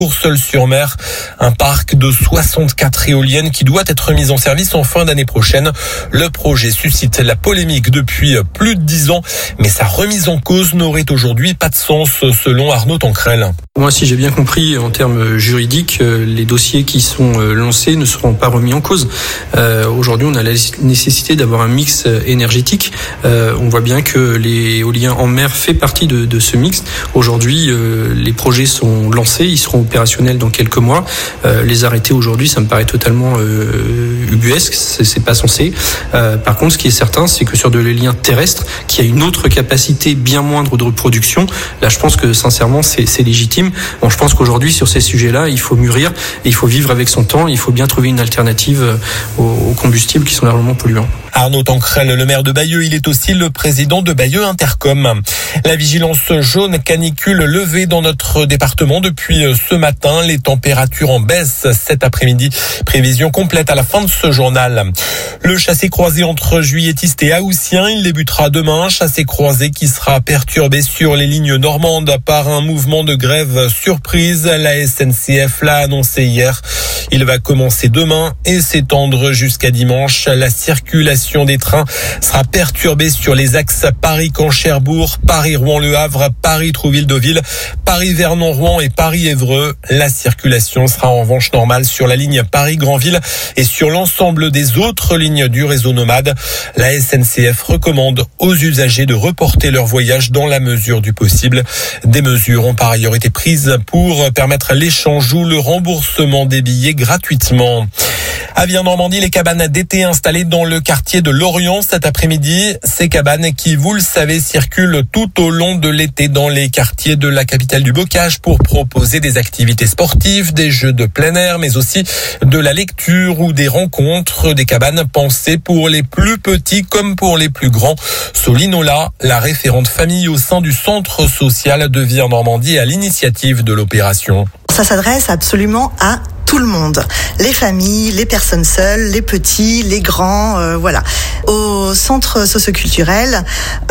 Courseulles-sur-Mer, un parc de 64 éoliennes qui doit être mis en service en fin d'année prochaine. Le projet suscite la polémique depuis plus de 10 ans, mais sa remise en cause n'aurait aujourd'hui pas de sens, selon Arnaud Tancrel. Moi, si j'ai bien compris, en termes juridiques, les dossiers qui sont lancés ne seront pas remis en cause. Aujourd'hui, on a la nécessité d'avoir un mix énergétique. On voit bien que l'éolien en mer fait partie de ce mix. Aujourd'hui, les projets sont lancés, ils seront opérationnels dans quelques mois. Les arrêter aujourd'hui, ça me paraît totalement ubuesque, c'est pas censé. Par contre, ce qui est certain, c'est que sur de l'éolien terrestre, qui a une autre capacité bien moindre de reproduction, là, je pense que sincèrement, c'est légitime. Bon, je pense qu'aujourd'hui, sur ces sujets-là, il faut mûrir et il faut vivre avec son temps. Il faut bien trouver une alternative aux combustibles qui sont largement polluants. Arnaud Tancrel, le maire de Bayeux, il est aussi le président de Bayeux Intercom. La vigilance jaune canicule levée dans notre département depuis ce matin. Les températures en baisse cet après-midi. Prévision complète à la fin de ce journal. Le chassé-croisé entre Juilletistes et Haussien, il débutera demain. Chassé-croisé qui sera perturbé sur les lignes normandes par un mouvement de grève surprise. La SNCF l'a annoncé hier. Il va commencer demain et s'étendre jusqu'à dimanche. La circulation des trains sera perturbée sur les axes Paris-Caen-Cherbourg, Paris-Rouen-Le Havre, Paris-Trouville-Deauville, Paris-Vernon-Rouen et Paris-Évreux. La circulation sera en revanche normale sur la ligne Paris-Granville et sur l'ensemble des autres lignes du réseau nomade. La SNCF recommande aux usagers de reporter leur voyage dans la mesure du possible. Des mesures ont par ailleurs été prises pour permettre l'échange ou le remboursement des billets gratuitement. À Vire-Normandie, les cabanes d'été installées dans le quartier de Lorient cet après-midi. Ces cabanes qui, vous le savez, circulent tout au long de l'été dans les quartiers de la capitale du bocage pour proposer des activités sportives, des jeux de plein air, mais aussi de la lecture ou des rencontres. Des cabanes pensées pour les plus petits comme pour les plus grands. Soline Ola, la référente famille au sein du centre social de Vire-Normandie, à l'initiative de l'opération. Ça s'adresse absolument à tout le monde, les familles, les personnes seules, les petits, les grands, voilà. Au centre socioculturel,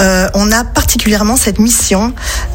on a particulièrement cette mission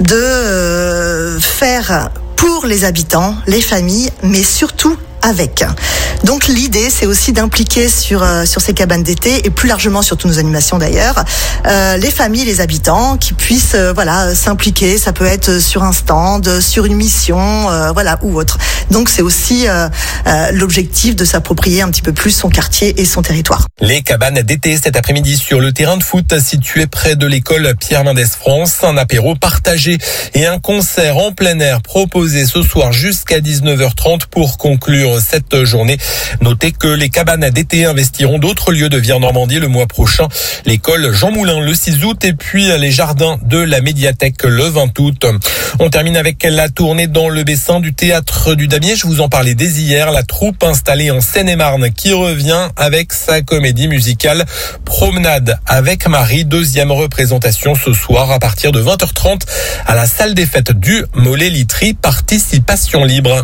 de faire pour les habitants, les familles, mais surtout avec. Donc l'idée, c'est aussi d'impliquer sur ces cabanes d'été et plus largement sur toutes nos animations d'ailleurs, les familles, les habitants qui puissent s'impliquer. Ça peut être sur un stand, sur une mission, ou autre. Donc c'est aussi l'objectif de s'approprier un petit peu plus son quartier et son territoire. Les cabanes d'été cet après-midi sur le terrain de foot situé près de l'école Pierre Mendès France, un apéro partagé et un concert en plein air proposé ce soir jusqu'à 19h30 pour conclure cette journée. Notez que les cabanes d'été investiront d'autres lieux de Vire-Normandie le mois prochain. L'école Jean Moulin le 6 août et puis les jardins de la médiathèque le 20 août. On termine avec la tournée dans le Bessin du théâtre du Damier. Je vous en parlais dès hier. La troupe installée en Seine-et-Marne qui revient avec sa comédie musicale Promenade avec Marie. Deuxième représentation ce soir à partir de 20h30 à la salle des fêtes du Mollet-Litry. Participation libre.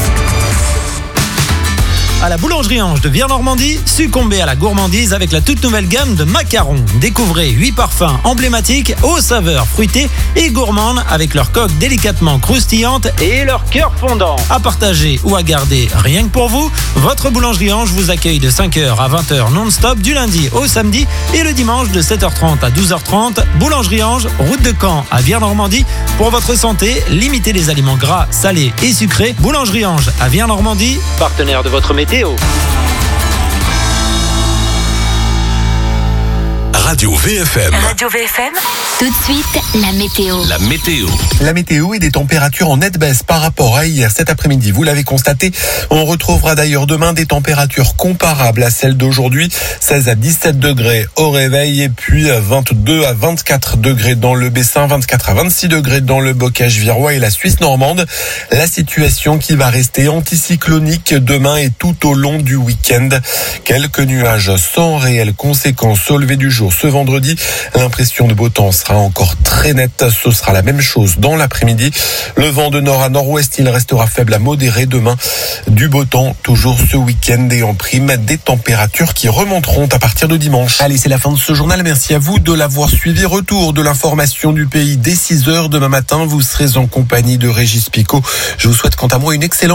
À la boulangerie Ange de Vire-Normandie, succombez à la gourmandise avec la toute nouvelle gamme de macarons. Découvrez 8 parfums emblématiques aux saveurs fruitées et gourmandes avec leur coque délicatement croustillante et leur cœur fondant. À partager ou à garder rien que pour vous, votre boulangerie Ange vous accueille de 5h à 20h non-stop du lundi au samedi et le dimanche de 7h30 à 12h30. Boulangerie Ange, route de Caen à Vire-Normandie. Pour votre santé, limitez les aliments gras, salés et sucrés. Boulangerie Ange à Vire-Normandie, partenaire de votre météo. Radio VFM. Radio VFM. Tout de suite, la météo. La météo. La météo et des températures en nette baisse par rapport à hier cet après-midi. Vous l'avez constaté. On retrouvera d'ailleurs demain des températures comparables à celles d'aujourd'hui. 16 à 17 degrés au réveil et puis 22 à 24 degrés dans le Bessin, 24 à 26 degrés dans le Bocage virois et la Suisse normande. La situation qui va rester anticyclonique demain et tout au long du week-end. Quelques nuages sans réelles conséquences au lever du jour ce vendredi. L'impression de beau temps sera sera encore très net. Ce sera la même chose dans l'après-midi. Le vent de nord à nord-ouest, il restera faible à modéré. Demain, du beau temps, toujours ce week-end et en prime, des températures qui remonteront à partir de dimanche. Allez, c'est la fin de ce journal. Merci à vous de l'avoir suivi. Retour de l'information du pays dès 6h demain matin. Vous serez en compagnie de Régis Picot. Je vous souhaite quant à moi une excellente